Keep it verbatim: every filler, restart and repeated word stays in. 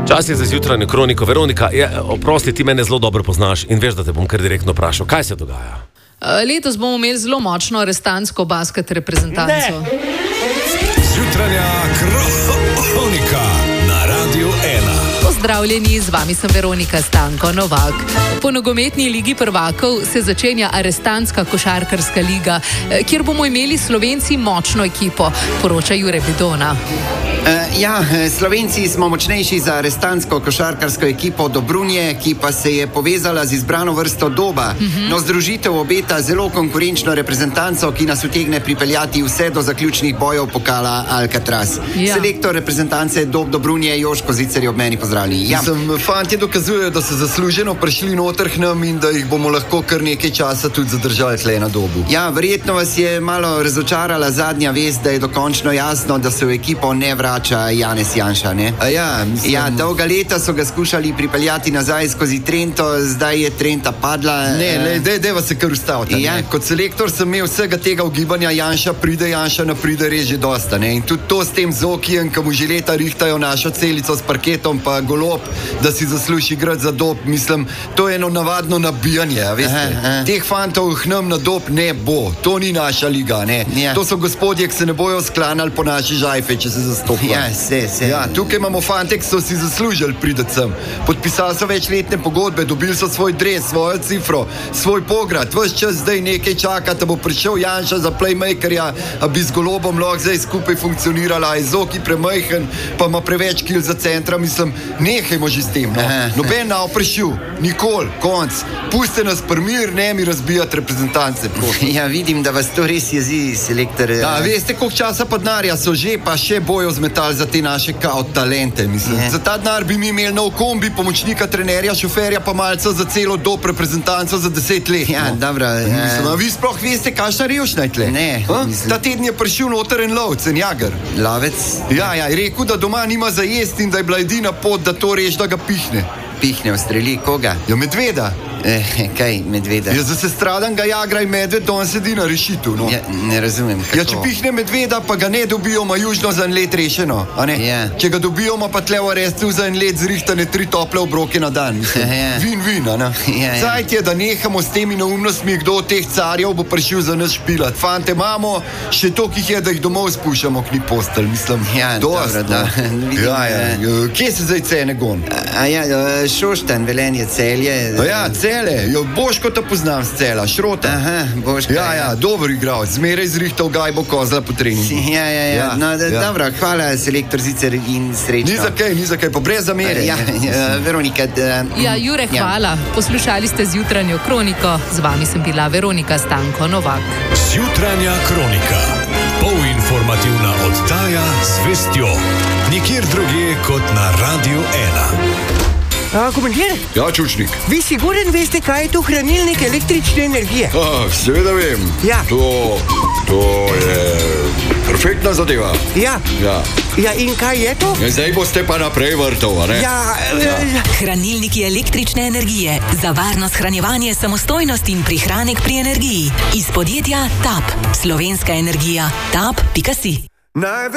Čas je za zjutrajno kroniko. Veronika, je, oprosti, ti mene zelo dobro poznaš in veš, da te bom kar direktno vprašal. Kaj se dogaja? Letos bomo imeli zelo močno arestantsko basket reprezentanco. Zjutranja kronika na Radiu ena. Pozdravljeni, z vami sem Veronika Stanko Novak. Po nogometni ligi prvakov se začenja arestantska košarkarska liga, kjer bomo imeli Slovenci močno ekipo, poroča Jure Bidona. Uh, ja, Slovenci smo močnejši za arestantsko košarkarsko ekipo Dobrunje, ki pa se je povezala z izbrano vrsto Doba. Uh-huh. No, združitev obeta zelo konkurenčno reprezentanco, ki nas utegne pripeljati vse do zaključnih bojev pokala Alcatraz. Ja. Selektor reprezentance Dob Dobrunje Joško Zicer je ob meni, pozdravljeni. Ja. Sem, fantje dokazujejo, da so zasluženo prišli noter k nam in da jih bomo lahko kar nekaj časa tudi zadržali tle na Dobu. Ja, verjetno vas je malo razočarala zadnja vest, da je dokončno jasno, da se v ekipo ne vrača Janez Janša, ne? A ja, mislim... ja, dolga leta so ga skušali pripeljati nazaj skozi Trento, zdaj je Trenta padla. Ne, ne, dej, dej vas se kar ustaviti. Ja. Kot selektor sem imel vsega tega ugibanja, Janša pride, Janša ne pride, reži dosta, ne? In tudi to s tem Zokijem, ki mu že leta rihtajo našo celico s parketom, pa Golob, da si zasluži igrati za Dob, mislim, to je eno navadno nabijanje, veste. Aha, aha. Teh fantov k nam na Dob ne bo, to ni naša liga, ne? Ja. To so gospodje, ki se ne bojo sklanali po naši žajfe, če se zastopajo. Ja, se, se. Ja, tukaj imamo fante, ki so si zaslužili prideti sem. Podpisali so večletne pogodbe, dobili so svoj dres, svojo cifro, svoj pograd. Ves čas zdaj nekaj čaka, da bo prišel Janša za playmakerja, a bi z Golobom lahko zdaj skupaj funkcionirala, je Zoki premajhen, pa ima preveč kil za centra, mislim, nehajmo že s tem, no. Noben na oprešil, nikoli, konc. Puste nas primir, ne mi razbijati reprezentance. Ja, vidim, da vas to res jezi, selektor. Ja, veste, koliko časa pa denarja so že, pa še bojo zmetali za te naše kao talente, mislim. Yeah. Za ta denar bi mi imeli nov kombi, pomočnika trenerja, šoferja, pa malce za celo Dob reprezentanco za deset let. Ja, no. dobro. Mislim, a vi sploh veste, kakšna revščina je tle? Ne. Ta teden je prišel noter en lovec, en jager. Lovec? Ja, ja, je rekel, da doma nima za jesti in da je bila edina pot, da to reši, da ga pihne. Pihne, ustreli koga? Ja, medveda. Eh, kaj medveda? Ja, za sestradanega jagra in medved, da on sedi na rešitu, no. Ja, ne razumem, kako. Ja, če pihne medveda, pa ga ne dobijo, ima južno za en let rešeno, a ne? Ja. Če ga dobijo, pa tle v arestu za en let zrihtane tri tople obroke na dan. Ja. Vin, vin, a ne? Ja, ja. Zajt je, da nehamo s temi neumnostmi, kdo od teh carjev bo prišel za nas špilat. Fante imamo, še toliko jih je, da jih domov spuščamo, k ni postelj, mislim. Ja, dost, dobro, da. Vidim, ja, ja. Kje se zdaj cene gon? A ja, Šoštanj, Velenje, Celje. A ja, Cele, jo Boško te poznam z Cela, Šrota. Aha, Boško. Ja, ja, dober igralec, zmeraj zrihtal gajbo kozla po treningu. Ja, ja, ja, ja. No, da, ja. Dobro, hvala, selektor Zicer in srečno. Ni za kaj, ni za kaj, pa brez zamere. Ja, ja, Veronika. Da, ja, Jure, hvala. Ja. Poslušali ste zjutranjo kroniko, z vami sem bila Veronika Stanko Novak. Zjutranja kronika, polinformativna oddaja z vestjo, nikjer drugje kot na Radiu ena. A, komandir? Ja, Čučnik. Vi siguren veste, kaj je to hranilnik električne energije? A, seveda vem. Ja. To, to je perfektna zadeva. Ja. Ja. Ja, in kaj je to? Ja, zdaj boste pa naprej vrtov, a ne? Ja. Ja. Hranilniki električne energije. Za varno shranjevanje, samostojnost in prihranek pri energiji. Iz podjetja Tap. Slovenska energija. tap pika si.